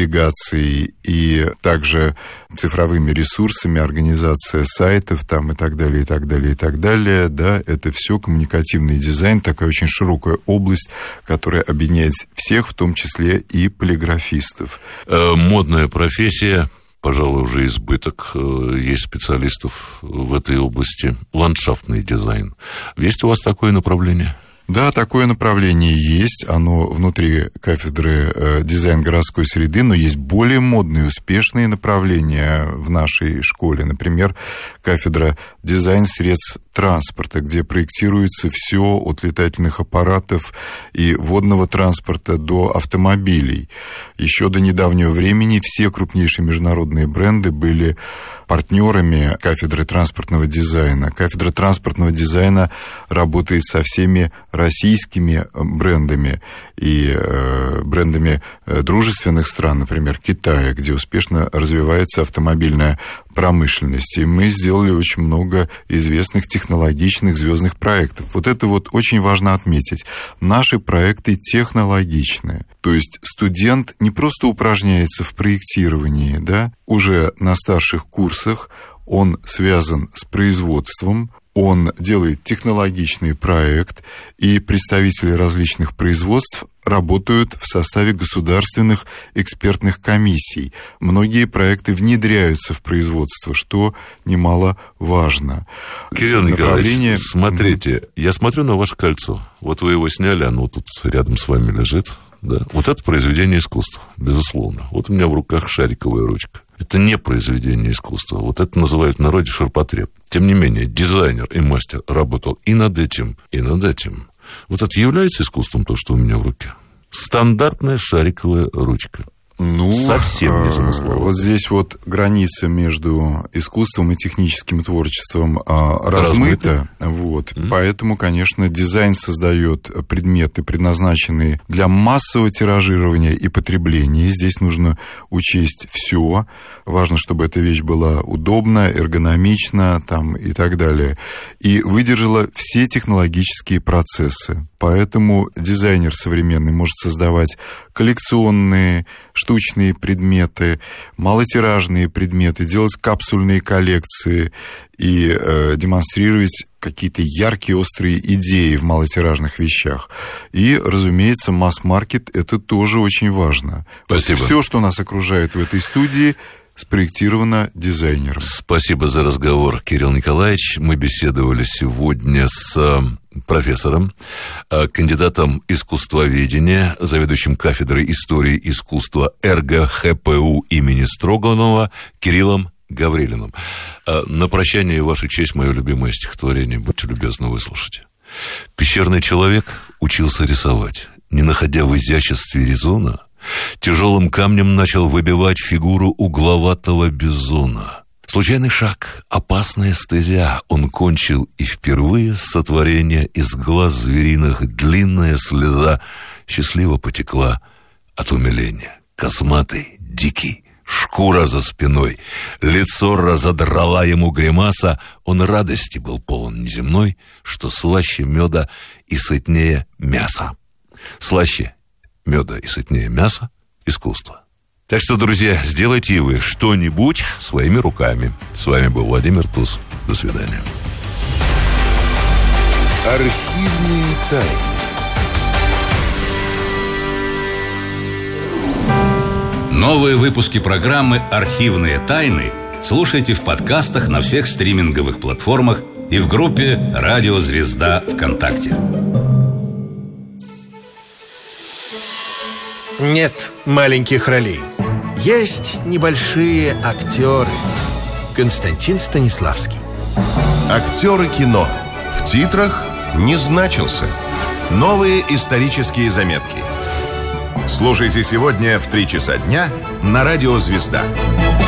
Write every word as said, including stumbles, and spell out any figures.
навигацией и также цифровыми ресурсами, организация сайтов там и так далее, и так далее, и так далее, да, это все коммуникативный дизайн, такая очень широкая область, которая объединяет всех, в том числе и полиграфистов. Модная профессия, пожалуй, уже избыток, есть специалистов в этой области, ландшафтный дизайн. Есть у вас такое направление? Да, такое направление есть, оно внутри кафедры э, дизайн городской среды, но есть более модные, успешные направления в нашей школе. Например, кафедра дизайн средств транспорта, где проектируется все от летательных аппаратов и водного транспорта до автомобилей. Еще до недавнего времени все крупнейшие международные бренды были партнерами кафедры транспортного дизайна. Кафедра транспортного дизайна работает со всеми российскими брендами и э, брендами дружественных стран, например, Китая, где успешно развивается автомобильная промышленность. И мы сделали очень много известных технологичных звездных проектов. Вот это вот очень важно отметить. Наши проекты технологичные. То есть студент не просто упражняется в проектировании, да, уже на старших курсах он связан с производством, он делает технологичный проект, и представители различных производств работают в составе государственных экспертных комиссий. Многие проекты внедряются в производство, что немаловажно. Кирилл Николаевич, смотрите, я смотрю на ваше кольцо. Вот вы его сняли, оно тут рядом с вами лежит. Да. Вот это произведение искусства, безусловно. Вот у меня в руках шариковая ручка. Это не произведение искусства. Вот это называют в народе ширпотреб. Тем не менее, дизайнер и мастер работал и над этим, и над этим. Вот это является искусством, то, что у меня в руке. Стандартная шариковая ручка. Ну, совсем не замысловато. Вот здесь вот граница между искусством и техническим творчеством а, размыта. Вот. Mm-hmm. Поэтому, конечно, дизайн создает предметы, предназначенные для массового тиражирования и потребления. И здесь нужно учесть все. Важно, чтобы эта вещь была удобна, эргономична там, и так далее. И выдержала все технологические процессы. Поэтому дизайнер современный может создавать коллекционные, штучные предметы, малотиражные предметы, делать капсульные коллекции и э, демонстрировать какие-то яркие, острые идеи в малотиражных вещах. И, разумеется, масс-маркет – это тоже очень важно. Спасибо. Все, что нас окружает в этой студии, спроектировано дизайнером. Спасибо за разговор, Кирилл Николаевич. Мы беседовали сегодня с профессором, кандидатом искусствоведения, заведующим кафедрой истории искусства эр гэ ха пэ у имени Строганова Кириллом Гаврилиным. На прощание, ваша честь, мое любимое стихотворение. Будьте любезны, выслушайте. Пещерный человек учился рисовать, не находя в изяществе резона, тяжелым камнем начал выбивать фигуру угловатого бизона. Случайный шаг, опасная стезя, он кончил, и впервые с сотворения из глаз звериных длинная слеза счастливо потекла от умиления. Косматый, дикий, шкура за спиной, лицо разодрала ему гримаса, он радости был полон неземной, что слаще меда и сытнее мяса. Слаще меда и сытнее мяса — искусство. Так что, друзья, сделайте и вы что-нибудь своими руками. С вами был Владимир Туз. До свидания. Архивные тайны. Новые выпуски программы «Архивные тайны» слушайте в подкастах на всех стриминговых платформах и в группе «Радио Звезда» ВКонтакте. Нет маленьких ролей. Есть небольшие актеры. Константин Станиславский. Актеры кино. В титрах не значился. Новые исторические заметки. Слушайте сегодня в три часа дня на радио «Звезда».